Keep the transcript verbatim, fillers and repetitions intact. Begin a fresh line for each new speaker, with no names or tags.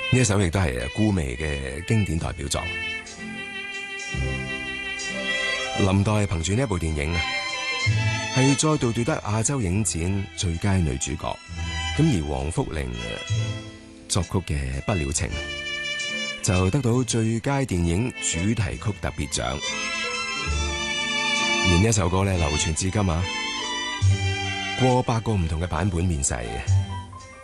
呢一首亦都係顧媚嘅經典代表作。林黛憑住呢一部電影啊，係再度奪得亞洲影展最佳女主角。咁而黃福玲作曲嘅《不了情》就得到最佳電影主題曲特別獎。而呢一首歌咧流傳至今啊，過百個唔同嘅版本面世嘅。